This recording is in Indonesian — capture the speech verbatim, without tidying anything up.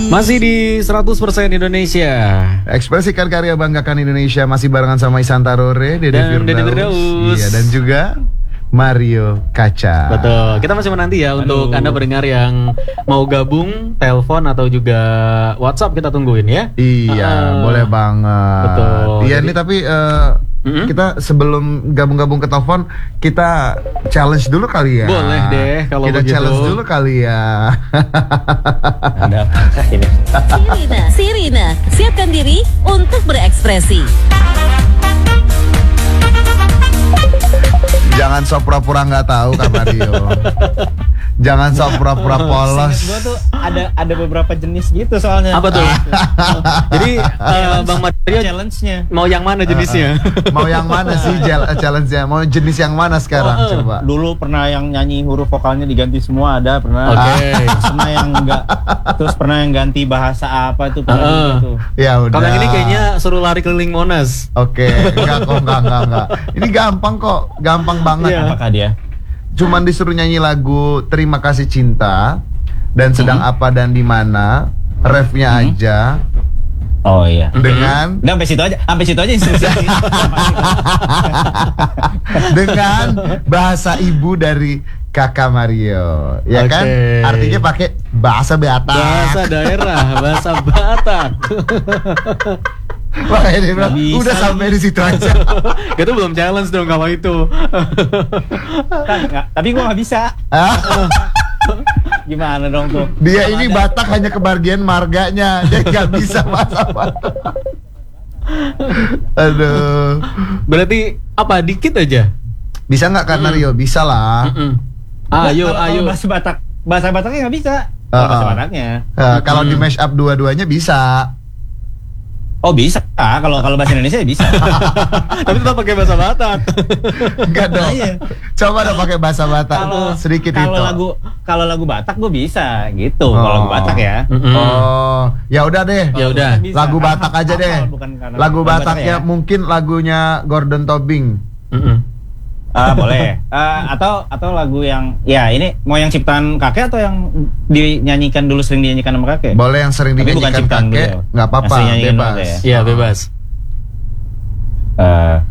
Masih di seratus persen Indonesia. Ekspresikan karya, banggakan Indonesia. Masih barengan sama Ihsan Tarore, Dede Dan Dede Firdaus. Firdaus. Iya, dan juga Mario Kaca. Betul. Kita masih menanti ya. Aduh. Untuk Anda pendengar yang mau gabung, telepon atau juga WhatsApp kita tungguin ya. Iya, uh, boleh banget. Betul. Iya, ini tapi uh, mm-hmm. kita sebelum gabung-gabung ke telepon, kita challenge dulu kali ya. Boleh deh kalau kita begitu. challenge dulu kali ya. Ada apa ini? Sirina, Sirina, siapkan diri untuk berekspresi. Jangan sok pura-pura nggak tahu Kak Mario. Jangan sok pura-pura polos. Gue tuh ada ada beberapa jenis gitu soalnya. Apa tuh? Jadi uh, Bang Mario challenge-nya mau yang mana jenisnya? Uh, uh. Mau yang mana sih challenge-nya? Mau jenis yang mana sekarang? Uh, uh. Coba. Dulu pernah yang nyanyi huruf vokalnya diganti semua, ada pernah. Oke. Okay. Pernah yang enggak. Terus pernah yang ganti bahasa apa itu pernah uh. gitu. Ya udah. Kalau yang ini kayaknya suruh lari keliling Monas. Oke, okay. enggak kok, enggak, enggak, enggak. Ini gampang kok, gampang banget. Yeah. Apakah dia? Cuman disuruh nyanyi lagu Terima Kasih Cinta dan Sedang hmm. Apa dan di Mana, refnya hmm. aja. Oh iya. Dengan Udah sampai situ aja, sampai situ aja instruksi. Dengan bahasa ibu dari Kakak Mario, ya okay. kan? Artinya pakai bahasa Batak. Bahasa daerah, bahasa Batak. Wah, ini bro, udah sampai di situ aja. Itu belum challenge dong kalau itu. Tapi gua nggak bisa. Gimana dong tuh? Dia ini Batak hanya kebagian marganya, dia nggak bisa bahasa Batak. Aduh. Berarti apa? Dikit aja? Bisa nggak Kak Mario? Bisa lah. Mm-mm. Ayo, kalo, ayo. Kalau bahasa Batak, bahasa Bataknya nggak bisa. Uh, uh. Bahasa Bataknya. Uh, kalau di mash up dua-duanya bisa. Oh bisa, ah, kalau kalau bahasa Indonesia bisa. Tapi tetap pakai bahasa Batak. Enggak dong. Coba dong pakai bahasa Batak. Kalo, sedikit kalo itu. Kalau lagu kalau lagu Batak gue bisa gitu. Oh. Kalau lagu Batak ya. Mm-hmm. Oh, ya udah deh. Ya udah. Lagu Batak aja deh. Lagu Bataknya ya. Mungkin lagunya Gordon Tobing. Mm-hmm. Ah boleh. Uh, atau atau lagu yang ya ini mau yang ciptaan kakek atau yang dinyanyikan dulu sering dinyanyikan sama kakek? Boleh yang sering dinyanyikan kakek, nggak apa-apa, bebas. Iya bebas. Uh,